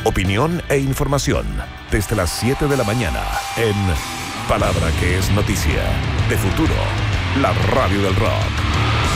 Opinión e información desde las 7 de la mañana en Palabra que es noticia, de Futuro, la radio del rock.